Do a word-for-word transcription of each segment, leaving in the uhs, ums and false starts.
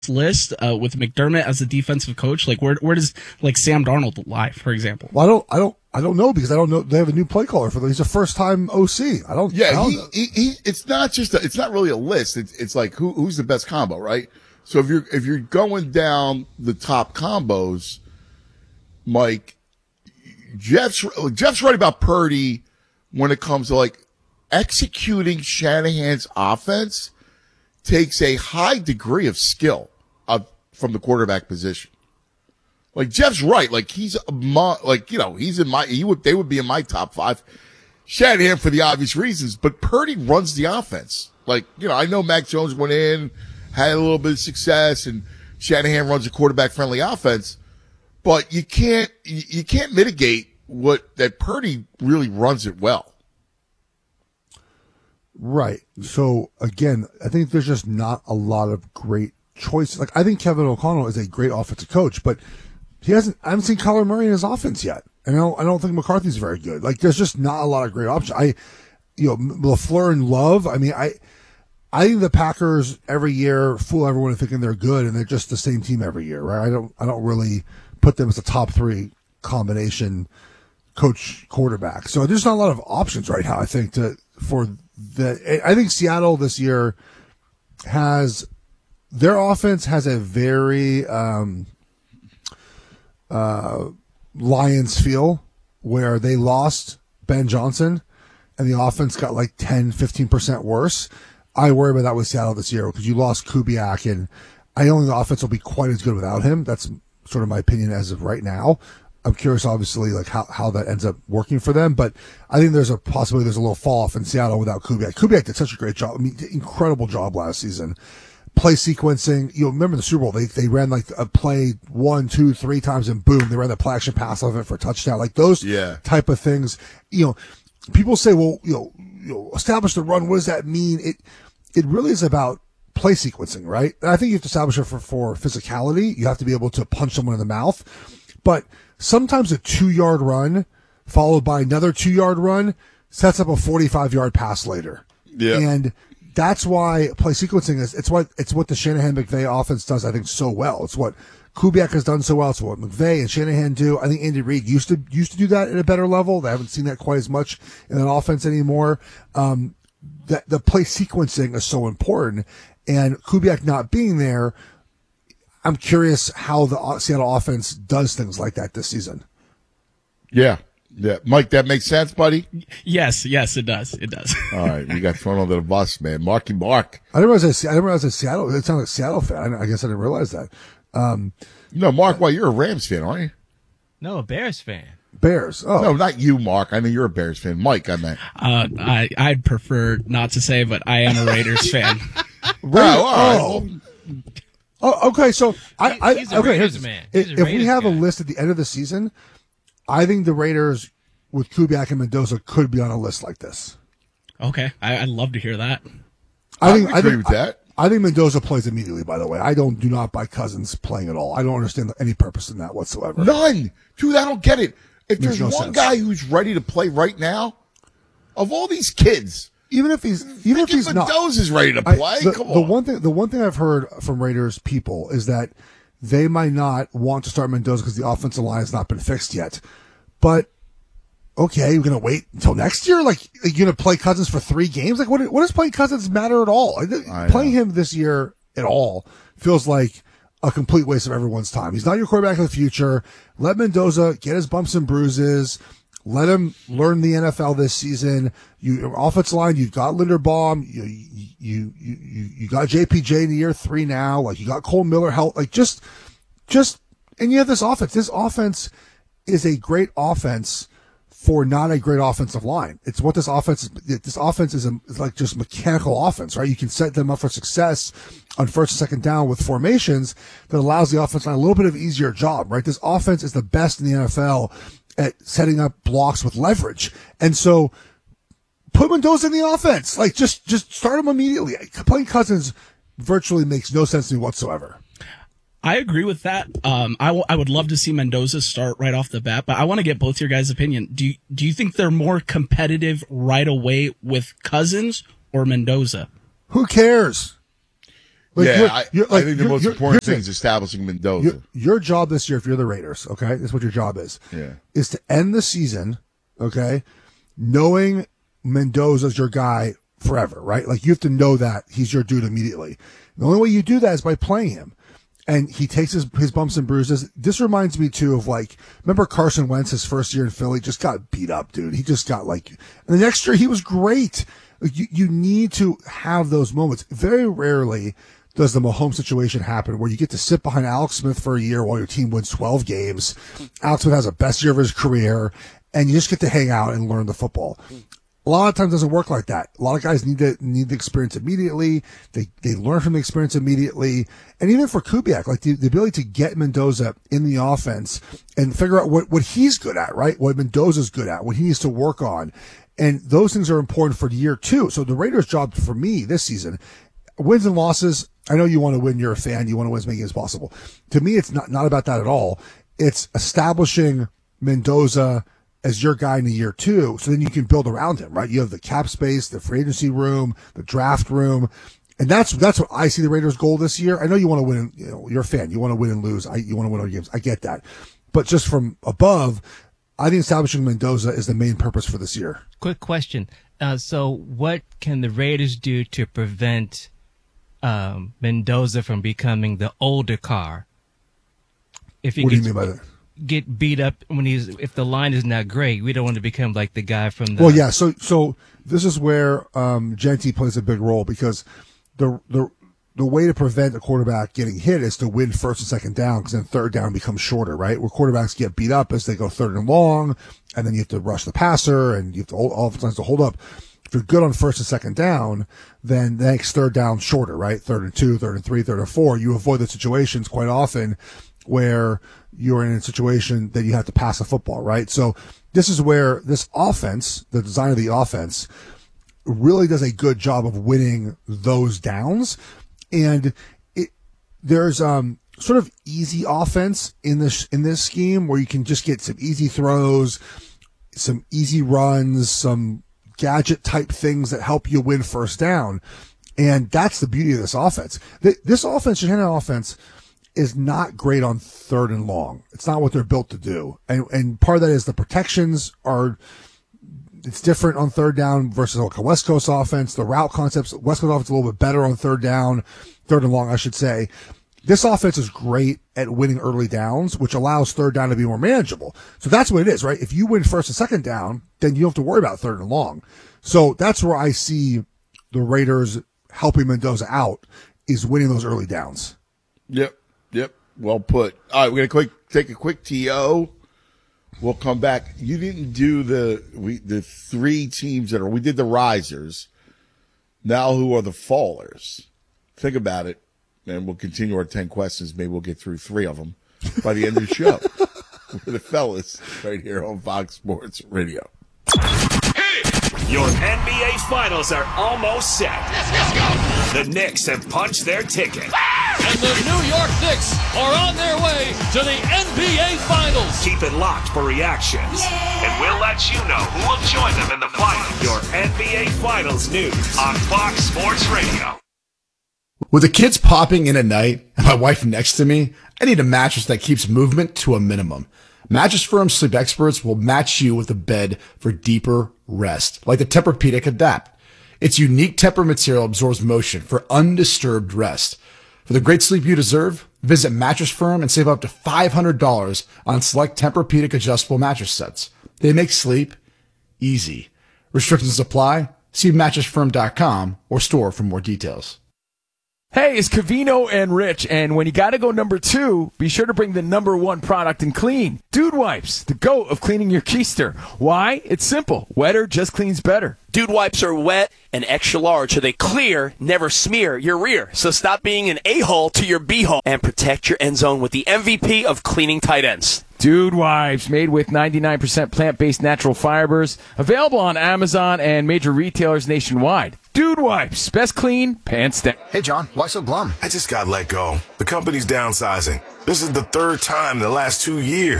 list uh, with McDermott as a defensive coach? Like, where where does like Sam Darnold lie, for example? Well, I don't, I don't, I don't know because I don't know. They have a new play caller for them. He's a first time O C. I don't. Yeah, I don't he, he, he, it's not just a, it's not really a list. It's it's like who who's the best combo, right? So if you're if you're going down the top combos, Mike, Jeff's Jeff's right about Purdy when it comes to like executing Shanahan's offense takes a high degree of skill of, from the quarterback position. Like Jeff's right. Like he's a, like, you know, he's in my, he would, they would be in my top five. Shanahan for the obvious reasons, but Purdy runs the offense. Like, you know, I know Mac Jones went in, had a little bit of success, and Shanahan runs a quarterback friendly offense, but you can't, you, you can't mitigate what that Purdy really runs it well. Right. So again, I think there's just not a lot of great choices. Like I think Kevin O'Connell is a great offensive coach, but he hasn't. I haven't seen Kyler Murray in his offense yet, and I don't. I don't think McCarthy's very good. Like there's just not a lot of great options. I, you know, LaFleur and Love. I mean, I, I think the Packers every year fool everyone into thinking they're good, and they're just the same team every year, right? I don't. I don't really put them as a top three combination coach quarterback. So there's not a lot of options right now. I think to for. The, I think Seattle this year has their offense has a very um, uh, Lions feel where they lost Ben Johnson and the offense got like ten, fifteen percent worse. I worry about that with Seattle this year because you lost Kubiak and I don't think the offense will be quite as good without him. That's sort of my opinion as of right now. I'm curious, obviously, like how, how that ends up working for them, but I think there's a possibility there's a little fall off in Seattle without Kubiak. Kubiak did such a great job. I mean, incredible job last season. Play sequencing. You know, remember the Super Bowl? They they ran like a play one, two, three times, and boom, they ran the play action pass off it for a touchdown. Like those yeah. type of things. You know, people say, well, you know, you know, establish the run. What does that mean? It it really is about play sequencing, right? And I think you have to establish it for for physicality. You have to be able to punch someone in the mouth, but sometimes a two-yard run followed by another two-yard run sets up a forty-five-yard pass later. Yeah. And that's why play sequencing is, it's what, it's what the Shanahan-McVay offense does, I think, so well. It's what Kubiak has done so well. It's what McVay and Shanahan do. I think Andy Reid used to, used to do that at a better level. They haven't seen that quite as much in an offense anymore. Um, that the play sequencing is so important, and Kubiak not being there, I'm curious how the Seattle offense does things like that this season. Yeah. Yeah. Mike, that makes sense, buddy? Yes, yes, it does. It does. All right. You got thrown under the bus, man. Marky Mark. I didn't realize, I didn't realize that Seattle, it sounded like a Seattle fan. I guess I didn't realize that. Um, no, Mark, why, you're a Rams fan, aren't you? No, a Bears fan. Bears. Oh. No, not you, Mark. I mean, you're a Bears fan. Mike, I meant. Uh, I, I'd prefer not to say, but I am a Raiders fan. Right. Oh, all right. Oh. Oh, okay. So I, I He's a okay. Raiders Here's, man. if, He's a if we Raiders have guy. a list at the end of the season, I think the Raiders with Kubiak and Mendoza could be on a list like this. Okay, I, I'd love to hear that. I think I I agree think with that. I, I think Mendoza plays immediately. By the way, I don't do not buy Cousins playing at all. I don't understand any purpose in that whatsoever. None. Dude, I don't get it. If Makes there's no one sense. guy who's ready to play right now, of all these kids, Even if he's even if Vicky he's not, Mendoza's ready to I- play. the, Come the on. one thing the one thing I've heard from Raiders people is that they might not want to start Mendoza because the offensive line has not been fixed yet. But okay, you're gonna wait until next year? Like you're gonna play Cousins for three games? Like what? What does playing Cousins matter at all? I Playing know. him this year at all feels like a complete waste of everyone's time. He's not your quarterback of the future. Let Mendoza get his bumps and bruises. Let him learn the N F L this season. You your offensive line, you've got Linderbaum. You you you you you got J P J in the year three now. Like you got Cole Miller help. Like just just and you have this offense. This offense is a great offense for not a great offensive line. It's what this offense is. This offense is, a, is like just mechanical offense, right? You can set them up for success on first and second down with formations that allows the offense line a little bit of easier job, right? This offense is the best in the N F L at setting up blocks with leverage. And so put Mendoza in the offense. Like just, just start him immediately. Playing Cousins virtually makes no sense to me whatsoever. I agree with that. Um, I, w- I would love to see Mendoza start right off the bat, but I want to get both your guys' opinion. Do you, do you think they're more competitive right away with Cousins or Mendoza? Who cares? Like, yeah, you're- I, you're- I like, think the you're- most you're- important you're- thing is establishing Mendoza. Your, your job this year, if you're the Raiders, okay, this is what your job is. Yeah. Is to end the season, okay, knowing Mendoza's your guy forever, right? Like you have to know that he's your dude immediately. The only way you do that is by playing him. And he takes his, his bumps and bruises. This reminds me too of like, remember Carson Wentz his first year in Philly just got beat up, dude. He just got like, and the next year he was great. Like, you, you need to have those moments. Very rarely does the Mahomes situation happen where you get to sit behind Alex Smith for a year while your team wins twelve games. Alex Smith has the best year of his career and you just get to hang out and learn the football. A lot of times it doesn't work like that. A lot of guys need to need the experience immediately. They they learn from the experience immediately. And even for Kubiak, like the, the ability to get Mendoza in the offense and figure out what, what he's good at, right? What Mendoza's good at, what he needs to work on. And those things are important for the year too. So the Raiders' job for me this season, wins and losses, I know you want to win, you're a fan, you want to win as many as possible. To me, it's not, not about that at all. It's establishing Mendoza as your guy in the year two, so then you can build around him, right? You have the cap space, the free agency room, the draft room, and that's that's what I see the Raiders' goal this year. I know you want to win, you know, you're a fan, you want to win and lose, I, you want to win all games, I get that. But just from above, I think establishing Mendoza is the main purpose for this year. Quick question. Uh, so what can the Raiders do to prevent um, Mendoza from becoming the older car? If he What do you gets, mean by that? Get beat up when he's if the line is not great, we don't want to become like the guy from the. Well, yeah. So, so this is where um, Genty plays a big role because the the the way to prevent a quarterback getting hit is to win first and second down, because then third down becomes shorter, right? Where quarterbacks get beat up as they go third and long, and then you have to rush the passer, and you have to hold, all the times to hold up. If you're good on first and second down, then that makes third down shorter, right? Third and two, third and three, third and four. You avoid the situations quite often where you're in a situation that you have to pass the football, right? So this is where this offense, the design of the offense, really does a good job of winning those downs. And it, there's um sort of easy offense in this in this scheme where you can just get some easy throws, some easy runs, some gadget type things that help you win first down. And that's the beauty of this offense. This offense, Shanahan offense, is not great on third and long. It's not what they're built to do. And and part of that is the protections are, it's different on third down versus like a West Coast offense. The route concepts, West Coast offense is a little bit better on third down, third and long, I should say. This offense is great at winning early downs, which allows third down to be more manageable. So that's what it is, right? If you win first and second down, then you don't have to worry about third and long. So that's where I see the Raiders helping Mendoza out, is winning those early downs. Yep. Yep. Well put. All right. We're going to quick take a quick T O. We'll come back. You didn't do the, we, the three teams that are, we did the risers. Now who are the fallers? Think about it. And we'll continue our ten questions. Maybe we'll get through three of them by the end of the show. We're the fellas right here on Fox Sports Radio. Your N B A Finals are almost set. Let's, let's go. The Knicks have punched their ticket. And the New York Knicks are on their way to the N B A Finals. Keep it locked for reactions. Yeah. And we'll let you know who will join them in the finals. Your N B A Finals news on Fox Sports Radio. With the kids popping in at night and my wife next to me, I need a mattress that keeps movement to a minimum. Mattress Firm Sleep Experts will match you with a bed for deeper rest, like the Tempur-Pedic Adapt. Its unique Tempur material absorbs motion for undisturbed rest. For the great sleep you deserve, visit Mattress Firm and save up to five hundred dollars on select Tempur-Pedic adjustable mattress sets. They make sleep easy. Restrictions apply. See mattress firm dot com or store for more details. Hey, it's Cavino and Rich, and when you gotta go number two, be sure to bring the number one product in clean. Dude Wipes, the GOAT of cleaning your keister. Why? It's simple. Wetter just cleans better. Dude Wipes are wet and extra large, so they clear, never smear your rear. So stop being an a-hole to your b-hole and protect your end zone with the M V P of cleaning tight ends. Dude Wipes, made with ninety-nine percent plant-based natural fibers, available on Amazon and major retailers nationwide. Dude Wipes, best clean, pants down. Hey, John, why so glum? I just got let go. The company's downsizing. This is the third time in the last two years.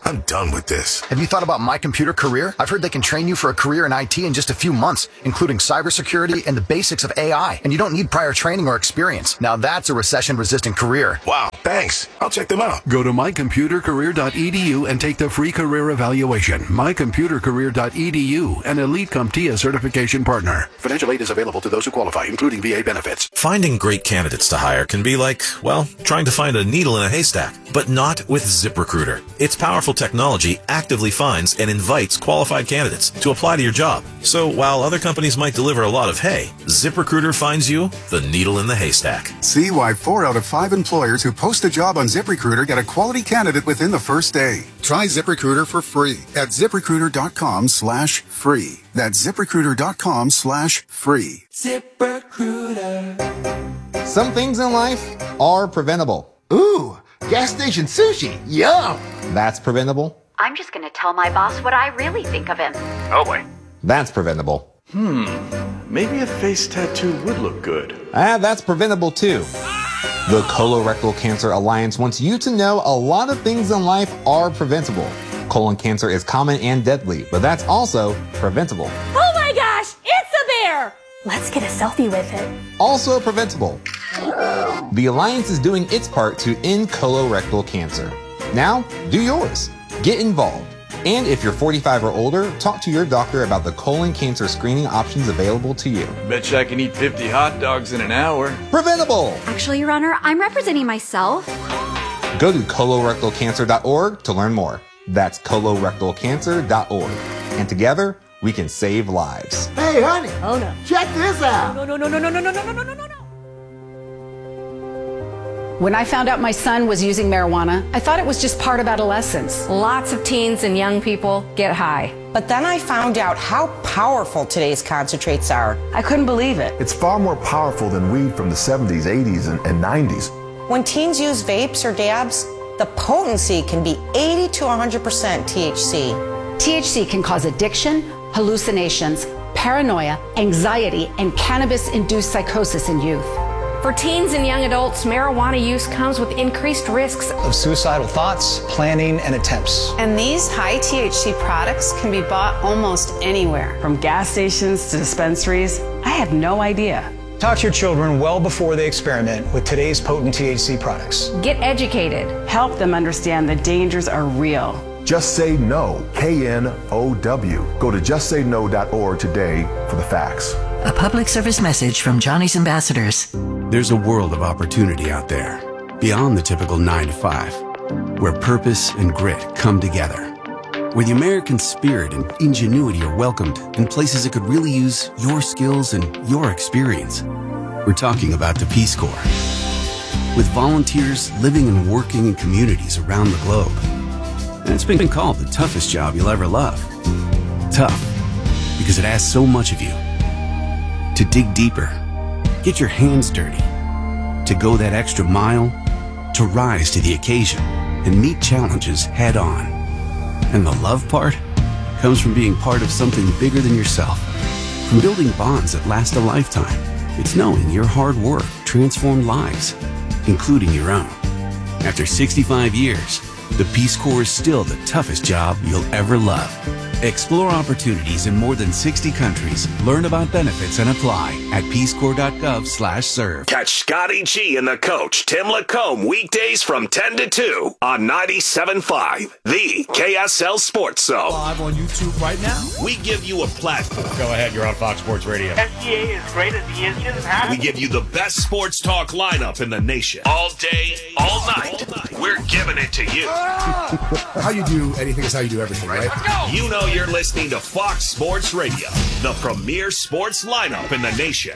I'm done with this. Have you thought about My Computer Career? I've heard they can train you for a career in I T in just a few months, including cybersecurity and the basics of A I. And you don't need prior training or experience. Now that's a recession-resistant career. Wow, thanks. I'll check them out. Go to my computer career dot e d u and take the free career evaluation. my computer career dot e d u, an Elite CompTIA certification partner. Financial aid is available to those who qualify, including V A benefits. Finding great candidates to hire can be like, well, trying to find a needle in a haystack, but not with ZipRecruiter. Its powerful technology actively finds and invites qualified candidates to apply to your job. So while other companies might deliver a lot of hay, ZipRecruiter finds you the needle in the haystack. See why four out of five employers who post a job on ZipRecruiter get a quality candidate within the first day. Try ZipRecruiter for free at ZipRecruiter.com slash free. That's ZipRecruiter.com slash free. ZipRecruiter. Some things in life are preventable. Ooh, gas station sushi. Yum. That's preventable. I'm just going to tell my boss what I really think of him. Oh boy. That's preventable. Hmm. Maybe a face tattoo would look good. Ah, that's preventable too. The Colorectal Cancer Alliance wants you to know a lot of things in life are preventable. Colon cancer is common and deadly, but that's also preventable. Oh my gosh, it's a bear! Let's get a selfie with it. Also preventable. The Alliance is doing its part to end colorectal cancer. Now, do yours. Get involved. And if you're forty-five or older, talk to your doctor about the colon cancer screening options available to you. Bet you I can eat fifty hot dogs in an hour. Preventable! Actually, Your Honor, I'm representing myself. Go to colorectal cancer dot org to learn more. That's colorectal cancer dot org. And together, we can save lives. Hey, honey. Oh, no. Check this out. No, no, no, no, no, no, no, no, no, no, no, no. When I found out my son was using marijuana, I thought it was just part of adolescence. Lots of teens and young people get high. But then I found out how powerful today's concentrates are. I couldn't believe it. It's far more powerful than weed from the seventies, eighties, and, and nineties. When teens use vapes or dabs, the potency can be eighty to one hundred percent T H C. T H C can cause addiction, hallucinations, paranoia, anxiety, and cannabis-induced psychosis in youth. For teens and young adults, marijuana use comes with increased risks of suicidal thoughts, planning, and attempts. And these high T H C products can be bought almost anywhere. From gas stations to dispensaries, I had no idea. Talk to your children well before they experiment with today's potent T H C products. Get educated. Help them understand the dangers are real. Just Say No, K N O W. Go to just say no dot org today for the facts. A public service message from Johnny's Ambassadors. There's a world of opportunity out there, beyond the typical nine to five, where purpose and grit come together, where the American spirit and ingenuity are welcomed in places that could really use your skills and your experience. We're talking about the Peace Corps, with volunteers living and working in communities around the globe. And it's been called the toughest job you'll ever love. Tough, because it asks so much of you. To dig deeper, get your hands dirty, to go that extra mile, to rise to the occasion and meet challenges head on. And the love part comes from being part of something bigger than yourself, from building bonds that last a lifetime. It's knowing your hard work transformed lives, including your own. After sixty-five years, the Peace Corps is still the toughest job you'll ever love. Explore opportunities in more than sixty countries. Learn about benefits and apply at peace corps dot gov slash serve. Catch Scotty G and the coach, Tim Lacombe, weekdays from ten to two on ninety-seven point five, the K S L Sports Zone. Live on YouTube right now. We give you a platform. Go ahead, you're on Fox Sports Radio. N B A is great as he is just half. We give you the best sports talk lineup in the nation. All day, all night. We're giving it to you. How you do anything is how you do everything, right? Let's go. You know you're listening to Fox Sports Radio, the premier sports lineup in the nation.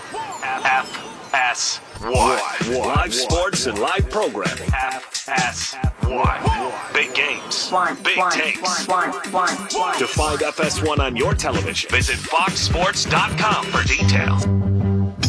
F S one. Live sports and live programming. F S one. Big games. Big takes. To find F S one on your television, visit fox sports dot com for details.